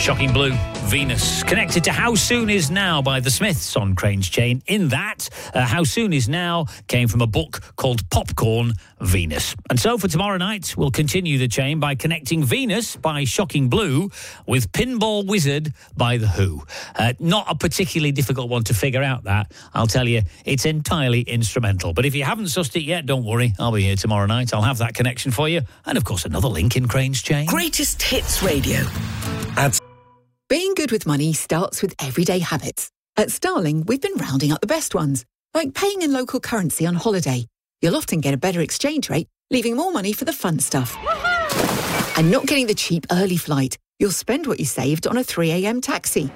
Shocking Blue, Venus, connected to How Soon Is Now by the Smiths on Crane's Chain. In that, How Soon Is Now came from a book called Popcorn, Venus. And so for tomorrow night, we'll continue the chain by connecting Venus by Shocking Blue with Pinball Wizard by The Who. Not a particularly difficult one to figure out, that. I'll tell you, it's entirely instrumental. But if you haven't sussed it yet, don't worry. I'll be here tomorrow night. I'll have that connection for you. And, of course, another link in Crane's Chain. Greatest Hits Radio. Being good with money starts with everyday habits. At Starling, we've been rounding up the best ones, like paying in local currency on holiday. You'll often get a better exchange rate, leaving more money for the fun stuff. And not getting the cheap early flight. You'll spend what you saved on a 3 a.m. taxi.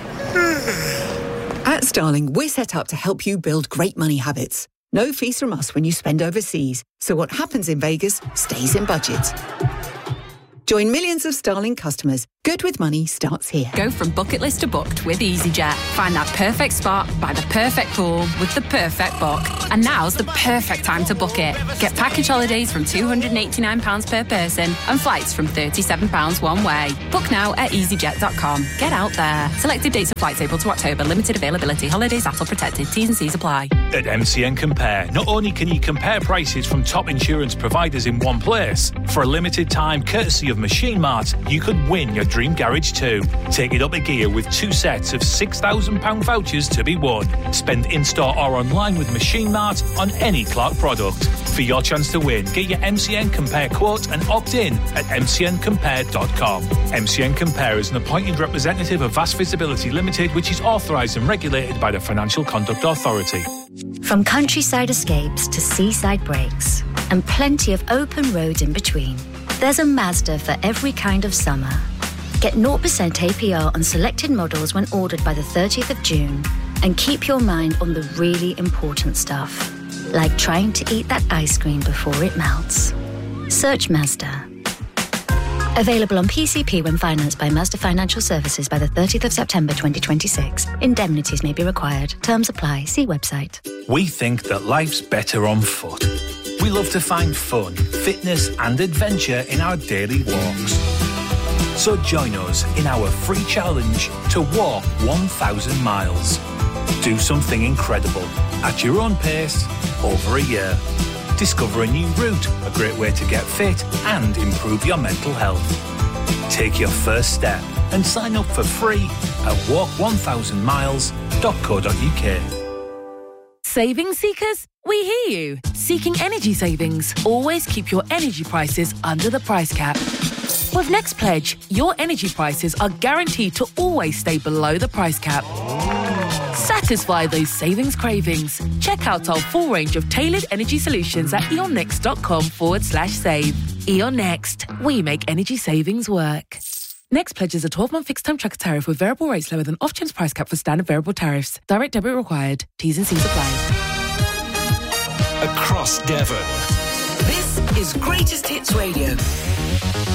At Starling, we're set up to help you build great money habits. No fees from us when you spend overseas, so what happens in Vegas stays in budget. Join millions of Starling customers. Good with money starts here. Go from bucket list to booked with EasyJet. Find that perfect spot by the perfect pool with the perfect book. And now's the perfect time to book it. Get package holidays from £289 per person and flights from £37 one way. Book now at easyjet.com. Get out there. Selected dates of flights April to October. Limited availability. Holidays ATOL protected. T's and C's apply. At MCN Compare, not only can you compare prices from top insurance providers in one place, for a limited time, courtesy of Machine Mart, you could win your dream garage too. Take it up a gear with 2 sets of £6,000 vouchers to be won. Spend in-store or online with Machine Mart on any Clark product. For your chance to win, get your MCN Compare quote and opt in at mcncompare.com. MCN Compare is an appointed representative of Vast Visibility Limited, which is authorised and regulated by the Financial Conduct Authority. From countryside escapes to seaside breaks, and plenty of open roads in between, there's a Mazda for every kind of summer. Get 0% APR on selected models when ordered by the 30th of June, and keep your mind on the really important stuff, like trying to eat that ice cream before it melts. Search Mazda. Available on PCP when financed by Mazda Financial Services by the 30th of September 2026. Indemnities may be required. Terms apply. See website. We think that life's better on foot. We love to find fun, fitness and adventure in our daily walks. So join us in our free challenge to walk 1,000 miles. Do something incredible at your own pace over a year. Discover a new route, a great way to get fit and improve your mental health. Take your first step and sign up for free at walk1000miles.co.uk. Saving seekers? We hear you. Seeking energy savings? Always keep your energy prices under the price cap. With Next Pledge, your energy prices are guaranteed to always stay below the price cap. Satisfy those savings cravings. Check out our full range of tailored energy solutions at eonnext.com/save. Eon Next. We make energy savings work. Next Pledge is a 12-month fixed-term tracker tariff with variable rates lower than off-chance price cap for standard variable tariffs. Direct debit required. T's and C's apply. Across Devon. This is Greatest Hits Radio.